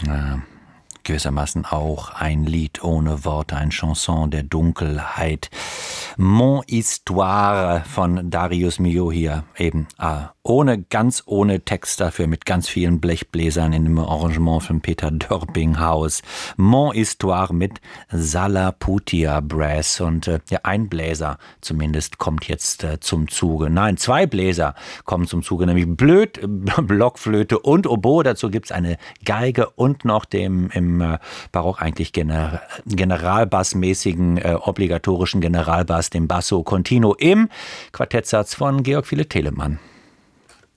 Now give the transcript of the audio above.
Gewissermaßen auch ein Lied ohne Worte, ein Chanson der Dunkelheit. Mon Histoire von Darius Milhaud hier eben ganz ohne Text, dafür mit ganz vielen Blechbläsern in dem Arrangement von Peter Dörbinghaus. Mon Histoire mit Salaputia Brass und ein Bläser zumindest kommt jetzt zum Zuge. Nein, 2 Bläser kommen zum Zuge, nämlich Blockflöte und Oboe. Dazu gibt's eine Geige und noch dem im Barock eigentlich generalbassmäßigen obligatorischen Generalbass, dem Basso Continuo im Quartettsatz von Georg Philipp Telemann.